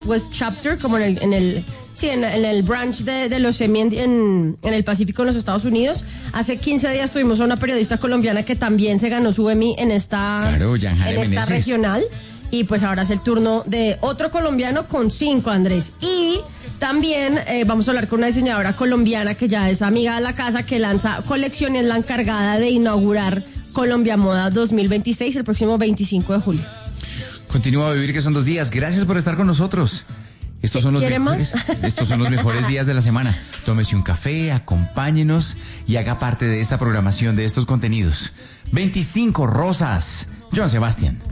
West Chapter, como en el branch de los Emmy en el Pacífico en los Estados Unidos. Hace 15 días tuvimos a una periodista colombiana que también se ganó su Emmy en esta regional. Y pues ahora es el turno de otro colombiano con 5, Andrés. Y también vamos a hablar con una diseñadora colombiana que ya es amiga de la casa, que lanza colección y es la encargada de inaugurar Colombia Moda 2026 el próximo 25 de julio. Continúa a vivir, que son 2 días. Gracias por estar con nosotros. Estos son los mejores días de la semana. Tómese un café, acompáñenos y haga parte de esta programación, de estos contenidos. 25 rosas. Joan Sebastián.